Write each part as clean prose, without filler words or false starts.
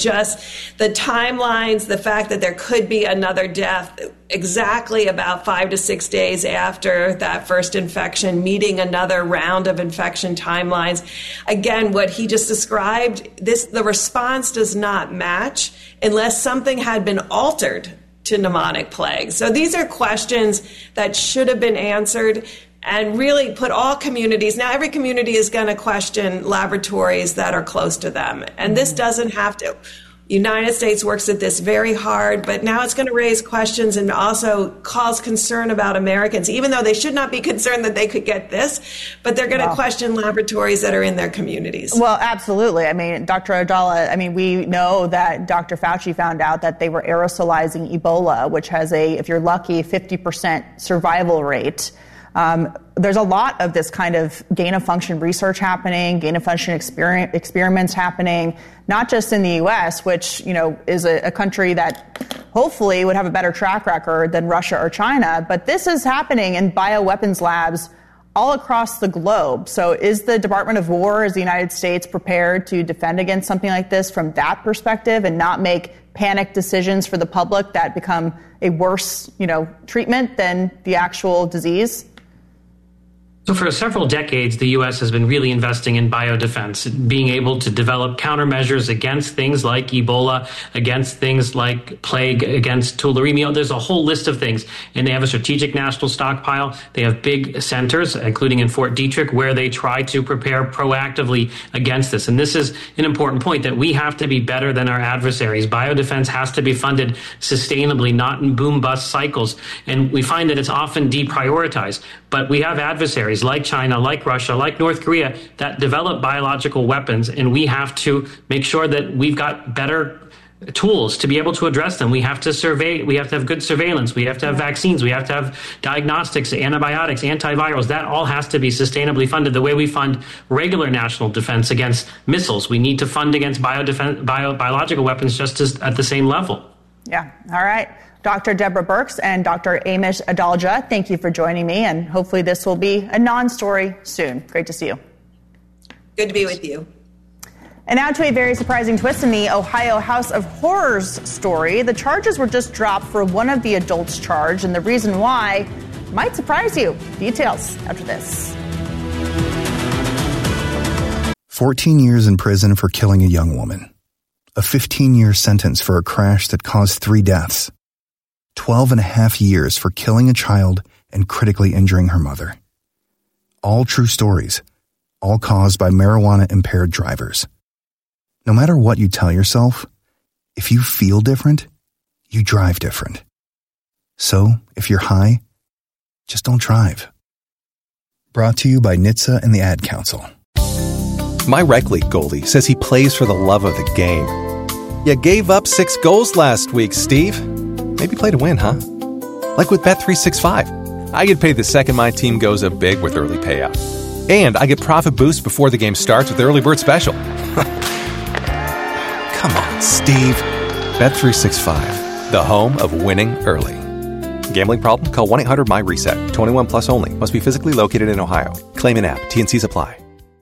just the timelines, the fact that there could be another death exactly about 5 to 6 days after that first infection, meeting another round of infection timelines. Again, what he just described, the response does not match unless something had been altered to pneumonic plague. So these are questions that should have been answered and really put all communities. Now, every community is going to question laboratories that are close to them. And this doesn't have to. United States works at this very hard, but now it's going to raise questions and also cause concern about Americans, even though they should not be concerned that they could get this, but they're going to question laboratories that are in their communities. Well, absolutely. I mean, Dr. Abdallah, we know that Dr. Fauci found out that they were aerosolizing Ebola, which has if you're lucky, 50% survival rate. There's a lot of this kind of gain-of-function research happening, gain-of-function experiments happening, not just in the U.S., which, is a country that hopefully would have a better track record than Russia or China, but this is happening in bioweapons labs all across the globe. So is the Department of War, is the United States prepared to defend against something like this from that perspective and not make panic decisions for the public that become a worse, treatment than the actual disease? So for several decades, the U.S. has been really investing in biodefense, being able to develop countermeasures against things like Ebola, against things like plague, against tularemia. There's a whole list of things. And they have a strategic national stockpile. They have big centers, including in Fort Detrick, where they try to prepare proactively against this. And this is an important point, that we have to be better than our adversaries. Biodefense has to be funded sustainably, not in boom-bust cycles. And we find that it's often deprioritized. But we have adversaries like China, like Russia, like North Korea that develop biological weapons, and we have to make sure that we've got better tools to be able to address them. We have to survey, we have to have good surveillance, we have to have vaccines, we have to have diagnostics, antibiotics, antivirals. That all has to be sustainably funded the way we fund regular national defense against missiles. We need to fund against biological weapons just at the same level. Yeah. All right. Dr. Deborah Birx and Dr. Amish Adalja, thank you for joining me, and hopefully this will be a non-story soon. Great to see you. Good to be with you. And now to a very surprising twist in the Ohio House of Horrors story. The charges were just dropped for one of the adults charged, and the reason why might surprise you. Details after this. 14 years in prison for killing a young woman. A 15-year sentence for a crash that caused 3 deaths. 12 and a half years for killing a child and critically injuring her mother. All true stories, all caused by marijuana-impaired drivers. No matter what you tell yourself, if you feel different, you drive different. So, if you're high, just don't drive. Brought to you by NHTSA and the Ad Council. My rec league goalie says he plays for the love of the game. You gave up 6 goals last week, Steve. Maybe play to win, huh? Like with Bet365. I get paid the second my team goes up big with early payout. And I get profit boosts before the game starts with Early Bird Special. Come on, Steve. Bet365, the home of winning early. Gambling problem? Call 1-800-MY-RESET. 21 plus only. Must be physically located in Ohio. Claim an app. T&Cs apply.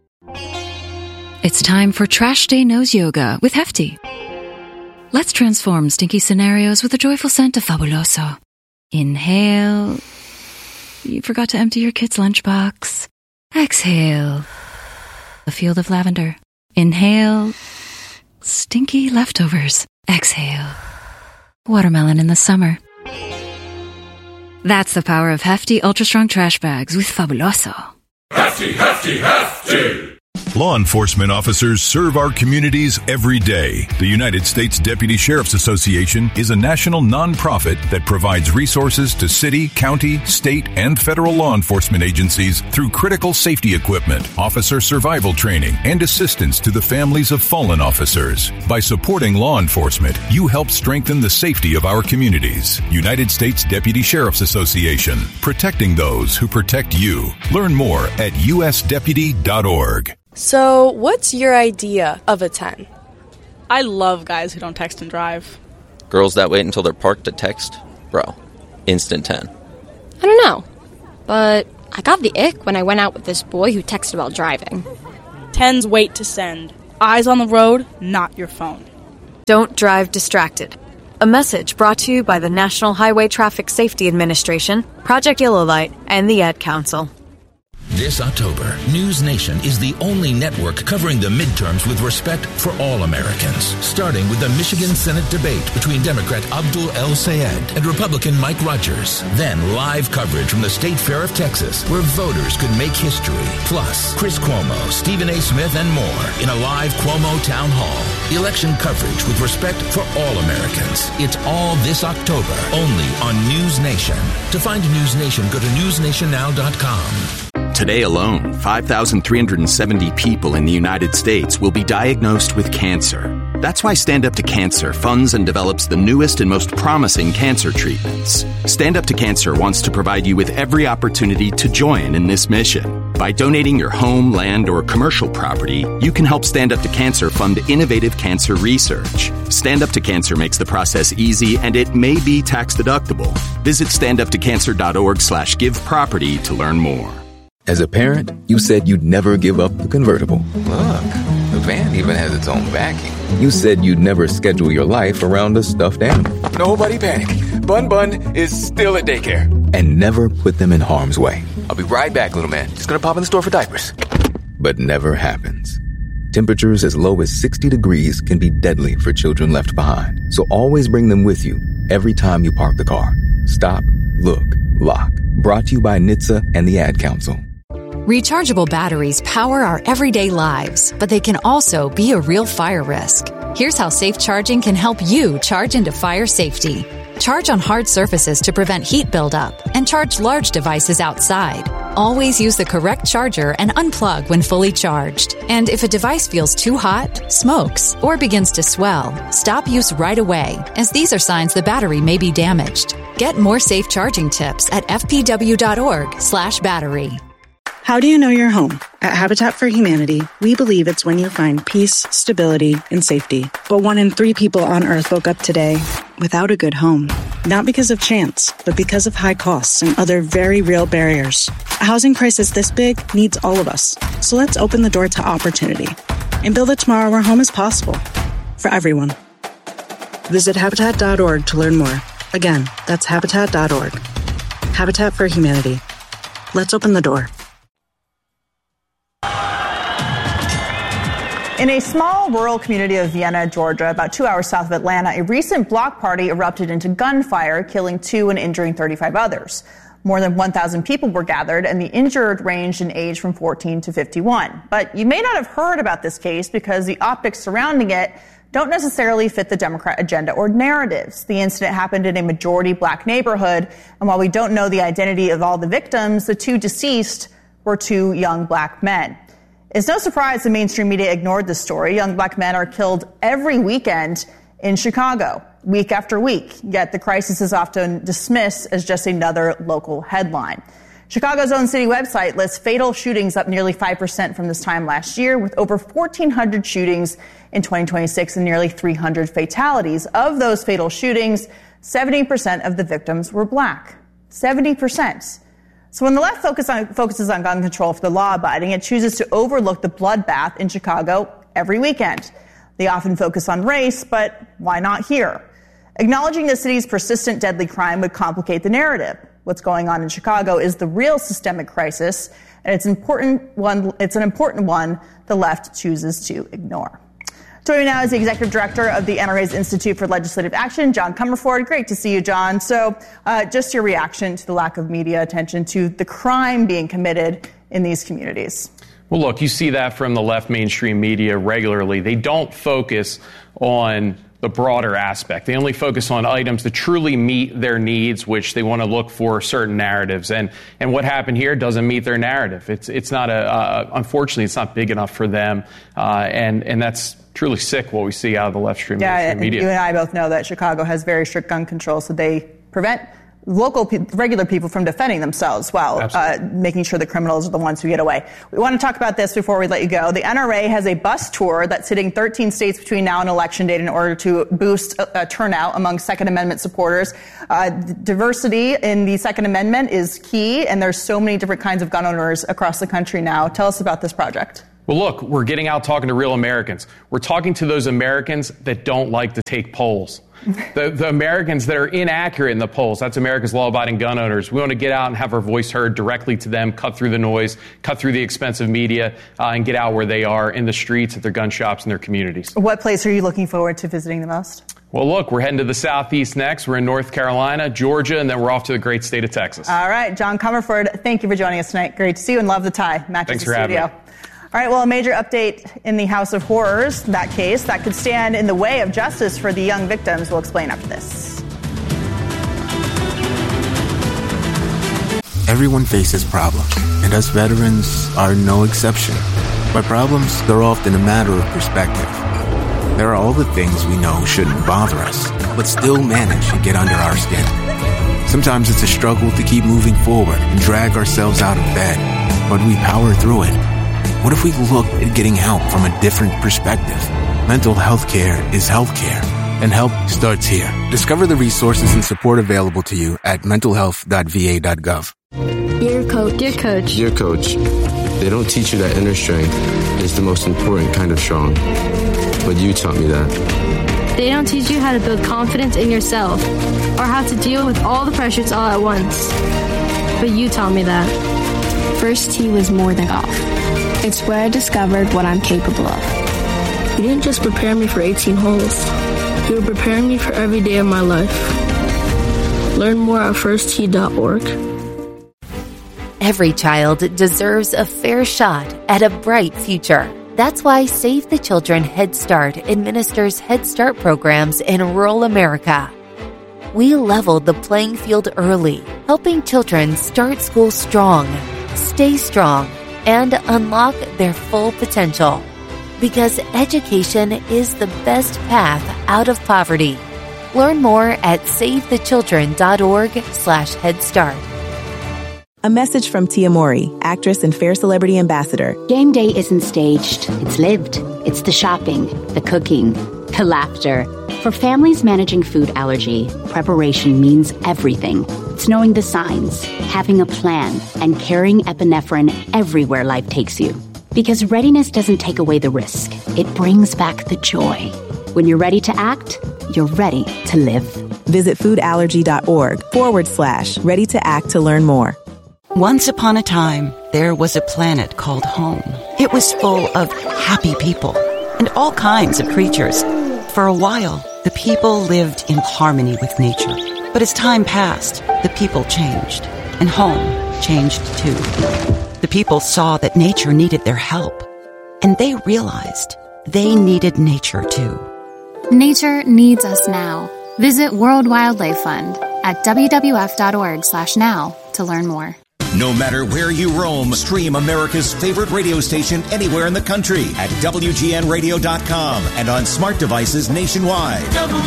It's time for Trash Day Nose Yoga with Hefty. Let's transform stinky scenarios with a joyful scent of Fabuloso. Inhale. You forgot to empty your kid's lunchbox. Exhale. A field of lavender. Inhale. Stinky leftovers. Exhale. Watermelon in the summer. That's the power of Hefty Ultra Strong Trash Bags with Fabuloso. Hefty, hefty, hefty! Law enforcement officers serve our communities every day. The United States Deputy Sheriff's Association is a national nonprofit that provides resources to city, county, state, and federal law enforcement agencies through critical safety equipment, officer survival training, and assistance to the families of fallen officers. By supporting law enforcement, you help strengthen the safety of our communities. United States Deputy Sheriff's Association, protecting those who protect you. Learn more at usdeputy.org. So, what's your idea of a 10? I love guys who don't text and drive. Girls that wait until they're parked to text? Bro, instant 10. I don't know, but I got the ick when I went out with this boy who texted while driving. 10s wait to send. Eyes on the road, not your phone. Don't drive distracted. A message brought to you by the National Highway Traffic Safety Administration, Project Yellow Light, and the Ad Council. This October, News Nation is the only network covering the midterms with respect for all Americans, starting with the Michigan Senate debate between Democrat Abdul El Sayed and Republican Mike Rogers. Then live coverage from the State Fair of Texas, where voters could make history. Plus, Chris Cuomo, Stephen A. Smith, and more in a live Cuomo Town Hall. Election coverage with respect for all Americans. It's all this October, only on News Nation. To find News Nation, go to newsnationnow.com. Today alone, 5,370 people in the United States will be diagnosed with cancer. That's why Stand Up to Cancer funds and develops the newest and most promising cancer treatments. Stand Up to Cancer wants to provide you with every opportunity to join in this mission. By donating your home, land, or commercial property, you can help Stand Up to Cancer fund innovative cancer research. Stand Up to Cancer makes the process easy, and it may be tax deductible. Visit standuptocancer.org/giveproperty to learn more. As a parent, you said you'd never give up the convertible. Look, the van even has its own backing. You said you'd never schedule your life around a stuffed animal. Nobody panic. Bun Bun is still at daycare. And never put them in harm's way. I'll be right back, little man. Just gonna pop in the store for diapers. But never happens. Temperatures as low as 60 degrees can be deadly for children left behind. So always bring them with you every time you park the car. Stop, look, lock. Brought to you by NHTSA and the Ad Council. Rechargeable batteries power our everyday lives, but they can also be a real fire risk. Here's how safe charging can help you charge into fire safety. Charge on hard surfaces to prevent heat buildup, and charge large devices outside. Always use the correct charger and unplug when fully charged. And if a device feels too hot, smokes, or begins to swell, stop use right away, as these are signs the battery may be damaged. Get more safe charging tips at fpw.org/battery. How do you know you're home? At Habitat for Humanity, we believe it's when you find peace, stability, and safety. But 1 in 3 people on Earth woke up today without a good home. Not because of chance, but because of high costs and other very real barriers. A housing crisis this big needs all of us. So let's open the door to opportunity and build a tomorrow where home is possible for everyone. Visit Habitat.org to learn more. Again, that's Habitat.org. Habitat for Humanity. Let's open the door. In a small rural community of Vienna, Georgia, about 2 hours south of Atlanta, a recent block party erupted into gunfire, killing 2 and injuring 35 others. More than 1,000 people were gathered, and the injured ranged in age from 14 to 51. But you may not have heard about this case because the optics surrounding it don't necessarily fit the Democrat agenda or narratives. The incident happened in a majority black neighborhood, and while we don't know the identity of all the victims, the 2 deceased were 2 young black men. It's no surprise the mainstream media ignored this story. Young black men are killed every weekend in Chicago, week after week, yet the crisis is often dismissed as just another local headline. Chicago's own city website lists fatal shootings up nearly 5% from this time last year, with over 1,400 shootings in 2026 and nearly 300 fatalities. Of those fatal shootings, 70% of the victims were black. 70%. So when the left focuses on gun control for the law-abiding, it chooses to overlook the bloodbath in Chicago every weekend. They often focus on race, but why not here? Acknowledging the city's persistent deadly crime would complicate the narrative. What's going on in Chicago is the real systemic crisis, and it's an important one the left chooses to ignore. Joining me now is the Executive Director of the NRA's Institute for Legislative Action, John Comerford. Great to see you, John. So just your reaction to the lack of media attention to the crime being committed in these communities. Well, look, you see that from the left mainstream media regularly. They don't focus on the broader aspect. They only focus on items that truly meet their needs, which they want to look for certain narratives. And what happened here doesn't meet their narrative. It's not unfortunately, it's not big enough for them. And that's truly sick what we see out of the left stream media. You and I both know that Chicago has very strict gun control, so they prevent regular people from defending themselves while making sure the criminals are the ones who get away. We want to talk about this before we let you go. The NRA has a bus tour that's hitting 13 states between now and Election Day in order to boost turnout among Second Amendment supporters. Diversity in the Second Amendment is key, and there's so many different kinds of gun owners across the country now. Tell us about this project. Well, look, we're getting out talking to real Americans. We're talking to those Americans that don't like to take polls. The Americans that are inaccurate in the polls. That's America's law-abiding gun owners. We want to get out and have our voice heard directly to them, cut through the noise, cut through the expensive media, and get out where they are in the streets, at their gun shops, in their communities. What place are you looking forward to visiting the most? Well, look, we're heading to the Southeast next. We're in North Carolina, Georgia, and then we're off to the great state of Texas. All right, John Comerford, thank you for joining us tonight. Great to see you and love the tie. Thanks for having me. All right, well, a major update in the House of Horrors, that case that could stand in the way of justice for the young victims. We'll explain after this. Everyone faces problems, and us veterans are no exception. But problems, they're often a matter of perspective. There are all the things we know shouldn't bother us, but still manage to get under our skin. Sometimes it's a struggle to keep moving forward and drag ourselves out of bed, but we power through it. What if we looked at getting help from a different perspective? Mental health care is health care, and help starts here. Discover the resources and support available to you at mentalhealth.va.gov. Dear Coach. Dear Coach. Dear Coach, they don't teach you that inner strength is the most important kind of strong. But you taught me that. They don't teach you how to build confidence in yourself or how to deal with all the pressures all at once. But you taught me that. First tee was more than golf. It's where I discovered what I'm capable of. You didn't just prepare me for 18 holes. You were preparing me for every day of my life. Learn more at firsttee.org. Every child deserves a fair shot at a bright future. That's why Save the Children Head Start administers Head Start programs in rural America. We leveled the playing field early, helping children start school strong, stay strong, and unlock their full potential. Because education is the best path out of poverty. Learn more at savethechildren.org/Head Start. A message from Tia Mowry, actress and Fair Celebrity Ambassador. Game day isn't staged, it's lived. It's the shopping, the cooking, the laughter. For families managing food allergy, preparation means everything. It's knowing the signs, having a plan, and carrying epinephrine everywhere life takes you. Because readiness doesn't take away the risk, it brings back the joy. When you're ready to act, you're ready to live. Visit foodallergy.org/ready to act to learn more. Once upon a time, there was a planet called home. It was full of happy people and all kinds of creatures. For a while, the people lived in harmony with nature. But as time passed, the people changed, and home changed too. The people saw that nature needed their help, and they realized they needed nature too. Nature needs us now. Visit World Wildlife Fund at wwf.org/now to learn more. No matter where you roam, stream America's favorite radio station anywhere in the country at WGNradio.com and on smart devices nationwide.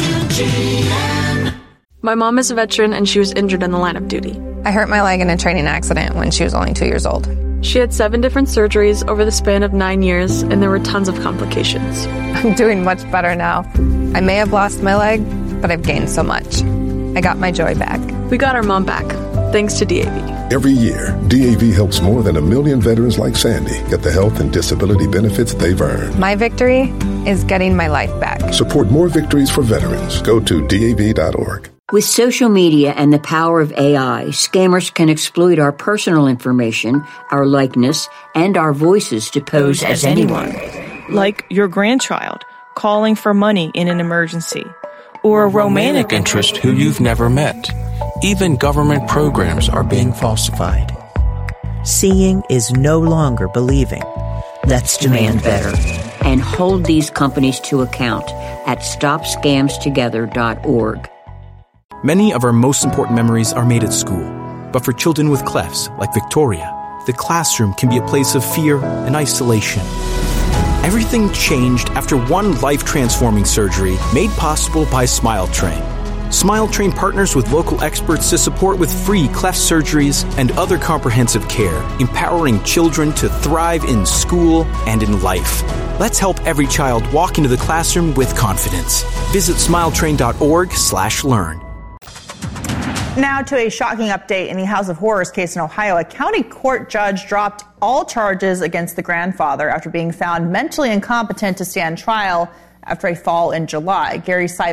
WGN. My mom is a veteran and she was injured in the line of duty. I hurt my leg in a training accident when she was only 2 years old. She had 7 different surgeries over the span of 9 years, and there were tons of complications. I'm doing much better now. I may have lost my leg, but I've gained so much. I got my joy back. We got our mom back, thanks to DAV. Every year, DAV helps more than 1 million veterans like Sandy get the health and disability benefits they've earned. My victory is getting my life back. Support more victories for veterans. Go to DAV.org. With social media and the power of AI, scammers can exploit our personal information, our likeness, and our voices to pose as anyone. Like your grandchild calling for money in an emergency, or a romantic interest who you've never met. Even government programs are being falsified. Seeing is no longer believing. Let's demand better. And hold these companies to account at StopScamsTogether.org. Many of our most important memories are made at school. But for children with clefts, like Victoria, the classroom can be a place of fear and isolation. Everything changed after one life-transforming surgery made possible by SmileTrain. SmileTrain partners with local experts to support with free cleft surgeries and other comprehensive care, empowering children to thrive in school and in life. Let's help every child walk into the classroom with confidence. Visit smiletrain.org/learn. Now to a shocking update in the House of Horrors case in Ohio. A county court judge dropped all charges against the grandfather after being found mentally incompetent to stand trial after a fall in July. Gary Seibel